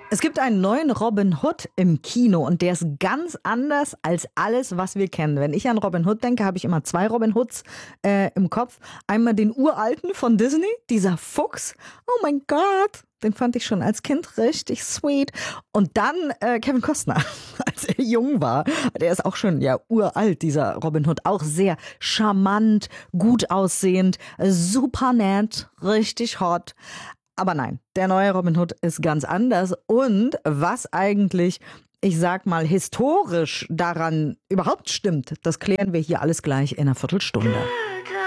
Es gibt einen neuen Robin Hood im Kino und der ist ganz anders als alles, was wir kennen. Wenn ich an Robin Hood denke, habe ich immer zwei Robin Hoods im Kopf. Einmal den uralten von Disney, dieser Fuchs. Oh mein Gott, den fand ich schon als Kind richtig sweet. Und dann Kevin Costner, als er jung war. Der ist auch schon ja uralt, dieser Robin Hood. Auch sehr charmant, gut aussehend, super nett, richtig hot. Aber nein, der neue Robin Hood ist ganz anders. Und was eigentlich, ich sag mal, historisch daran überhaupt stimmt, das klären wir hier alles gleich in einer Viertelstunde.